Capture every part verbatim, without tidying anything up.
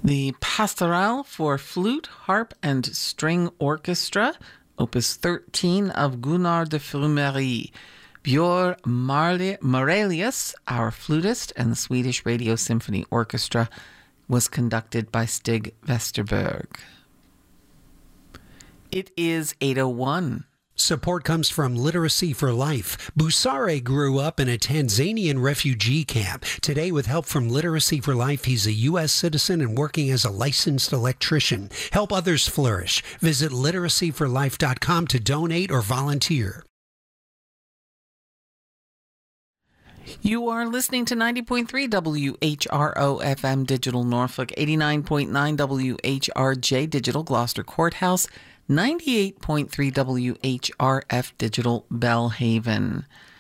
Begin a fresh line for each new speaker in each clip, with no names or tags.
The Pastorale for Flute, Harp, and String Orchestra, Opus thirteen of Gunnar de Frumery. Björn Marle- Marelius, our flutist, and the Swedish Radio Symphony Orchestra was conducted by Stig Vesterberg. It is eight oh one.
Support comes from Literacy for Life. Busare grew up in a Tanzanian refugee camp. Today, with help from Literacy for Life, he's a U S citizen and working as a licensed electrician. Help others flourish. Visit literacy for life dot com to donate or volunteer.
You are listening to ninety point three W H R O F M Digital Norfolk, eighty-nine point nine W H R J Digital Gloucester Courthouse, ninety-eight point three W H R F Digital Bellhaven.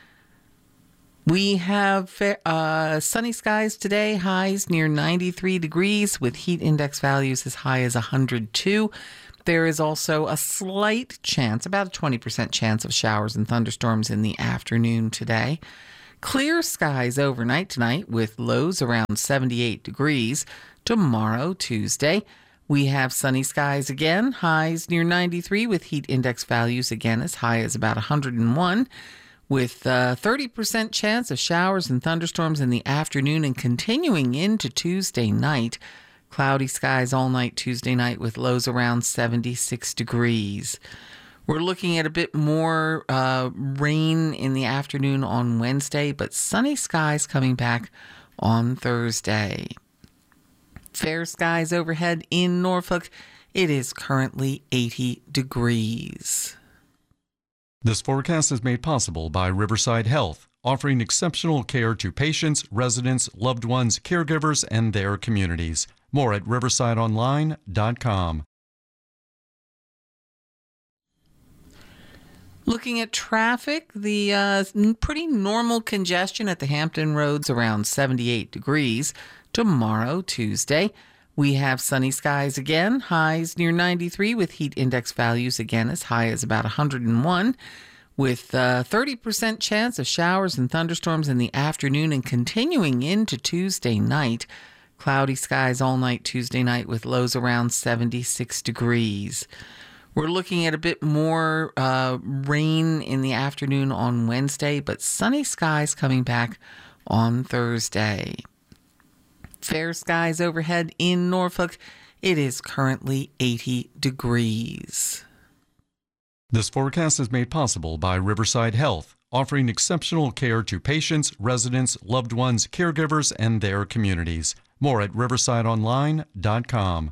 We have uh, sunny skies today, highs near ninety-three degrees with heat index values as high as one hundred two. There is also a slight chance, about a twenty percent chance of showers and thunderstorms in the afternoon today. Clear skies overnight tonight with lows around seventy-eight degrees. Tomorrow, Tuesday, we have sunny skies again, highs near ninety-three with heat index values again as high as about one hundred one, with a thirty percent chance of showers and thunderstorms in the afternoon and continuing into Tuesday night. Cloudy skies all night Tuesday night with lows around seventy-six degrees. We're looking at a bit more uh, rain in the afternoon on Wednesday, but sunny skies coming back on Thursday. Fair skies overhead in Norfolk. It is currently eighty degrees.
This forecast is made possible by Riverside Health, offering exceptional care to patients, residents, loved ones, caregivers, and their communities. More at riverside online dot com.
Looking at traffic, the uh, pretty normal congestion at the Hampton Roads around seventy-eight degrees. Tomorrow, Tuesday, we have sunny skies again, highs near ninety-three with heat index values again as high as about one hundred one, with a thirty percent chance of showers and thunderstorms in the afternoon and continuing into Tuesday night. Cloudy skies all night Tuesday night with lows around seventy-six degrees. We're looking at a bit more uh, rain in the afternoon on Wednesday, but sunny skies coming back on Thursday. Fair skies overhead in Norfolk. It is currently eighty degrees.
This forecast is made possible by Riverside Health, offering exceptional care to patients, residents, loved ones, caregivers, and their communities. More at riverside online dot com.